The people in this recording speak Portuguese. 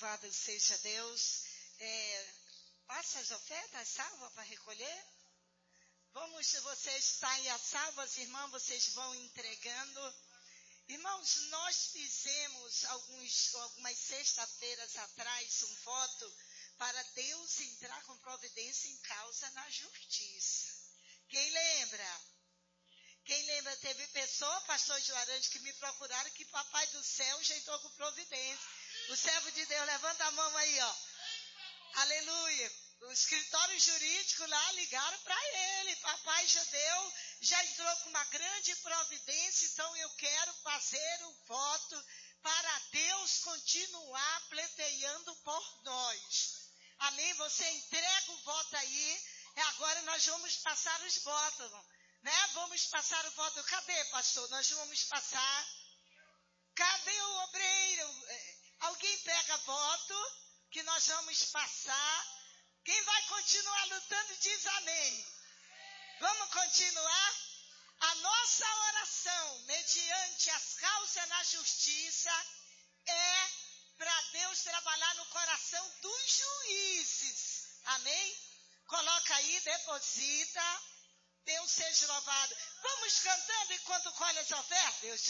Louvado seja Deus. Passa as ofertas, salva para recolher. Vocês saem as salvas, irmãos, vocês vão entregando. Irmãos, nós fizemos algumas sexta-feiras atrás um voto para Deus entrar com providência em causa na justiça. Quem lembra? Teve pessoa, pastor Juarante, que me procuraram que papai do céu já entrou com providência. O servo de Deus, levanta a mão aí, ó. Aleluia. O escritório jurídico lá ligaram para ele. Papai Judeu já entrou com uma grande providência, então eu quero fazer um voto para Deus continuar pleiteando por nós. Amém? Você entrega o voto aí. E agora nós vamos passar os votos, né? Vamos passar o voto. Cadê, pastor? Nós vamos passar. Cadê o obreiro? Alguém pega voto que nós vamos passar. Quem vai continuar lutando diz amém. Vamos continuar? A nossa oração, mediante as causas na justiça, é para Deus trabalhar no coração dos juízes. Amém? Coloca aí, deposita. Deus seja louvado. Vamos cantando enquanto colhe as ofertas. Deus